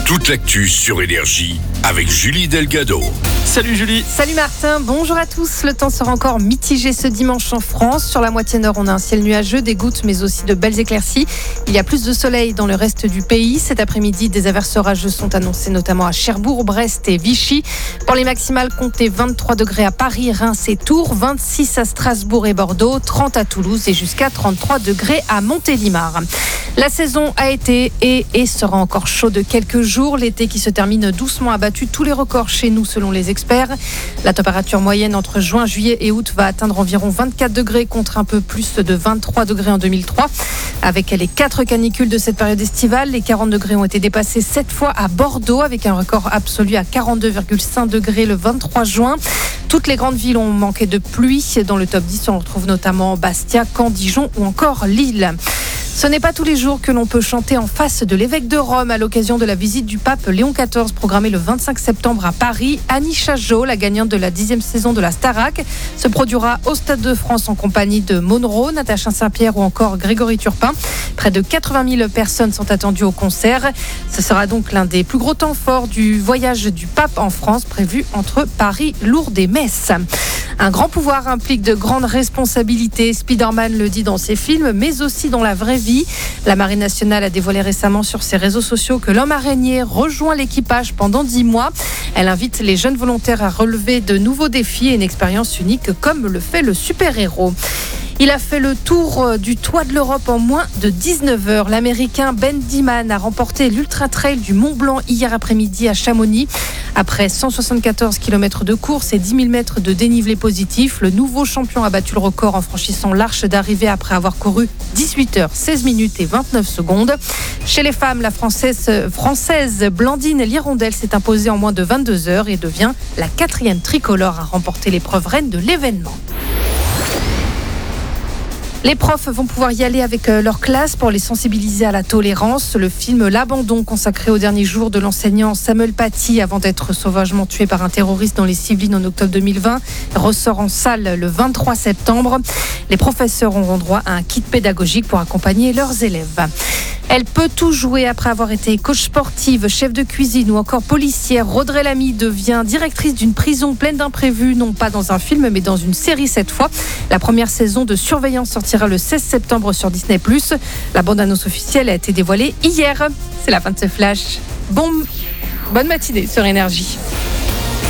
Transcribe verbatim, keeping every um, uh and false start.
Toute l'actu sur Énergie avec Julie Delgado. Salut Julie. Salut Martin, bonjour à tous. Le temps sera encore mitigé ce dimanche en France. Sur la moitié nord, on a un ciel nuageux, des gouttes mais aussi de belles éclaircies. Il y a plus de soleil dans le reste du pays. Cet après-midi, des averses orageuses sont annoncées notamment à Cherbourg, Brest et Vichy. Pour les maximales, comptez vingt-trois degrés à Paris, Reims et Tours, vingt-six à Strasbourg et Bordeaux, trente à Toulouse et jusqu'à trente-trois degrés à Montélimar. La saison a été et, et sera encore chaude quelques jours. L'été qui se termine doucement a battu tous les records chez nous selon les experts. La température moyenne entre juin, juillet et août va atteindre environ vingt-quatre degrés contre un peu plus de vingt-trois degrés en deux mille trois. Avec les quatre canicules de cette période estivale, les quarante degrés ont été dépassés sept fois à Bordeaux avec un record absolu à quarante-deux virgule cinq degrés le vingt-trois juin. Toutes les grandes villes ont manqué de pluie. Dans le top dix, on retrouve notamment Bastia, Caen, Dijon ou encore Lille. Ce n'est pas tous les jours que l'on peut chanter en face de l'évêque de Rome à l'occasion de la visite du pape Léon quatorze programmée le vingt-cinq septembre à Paris. Annie Chajot, la gagnante de la dixième saison de la Starac, se produira au Stade de France en compagnie de Monroe, Natacha Saint-Pierre ou encore Grégory Turpin. Près de quatre-vingt mille personnes sont attendues au concert. Ce sera donc l'un des plus gros temps forts du voyage du pape en France prévu entre Paris, Lourdes et Metz. Un grand pouvoir implique de grandes responsabilités. Spider-Man le dit dans ses films, mais aussi dans la vraie vie. La Marine nationale a dévoilé récemment sur ses réseaux sociaux que l'homme araignée rejoint l'équipage pendant dix mois. Elle invite les jeunes volontaires à relever de nouveaux défis et une expérience unique comme le fait le super-héros. Il a fait le tour du toit de l'Europe en moins de dix-neuf heures. L'Américain Ben Diman a remporté l'Ultra Trail du Mont Blanc hier après-midi à Chamonix. Après cent soixante-quatorze kilomètres de course et dix mille mètres de dénivelé positif, le nouveau champion a battu le record en franchissant l'arche d'arrivée après avoir couru dix-huit heures, seize minutes et vingt-neuf secondes. Chez les femmes, la française, française Blandine Lirondelle s'est imposée en moins de vingt-deux heures et devient la quatrième tricolore à remporter l'épreuve reine de l'événement. Les profs vont pouvoir y aller avec leur classe pour les sensibiliser à la tolérance. Le film L'Abandon, consacré au dernier jour de l'enseignant Samuel Paty avant d'être sauvagement tué par un terroriste dans les Yvelines en octobre deux mille vingt, ressort en salle le vingt-trois septembre. Les professeurs auront droit à un kit pédagogique pour accompagner leurs élèves. Elle peut tout jouer après avoir été coach sportive, chef de cuisine ou encore policière. Audrey Lamy devient directrice d'une prison pleine d'imprévus, non pas dans un film mais dans une série cette fois. La première saison de Surveillance sortira le seize septembre sur Disney plus. La bande-annonce officielle a été dévoilée hier. C'est la fin de ce flash. Bon, bonne matinée sur Énergie.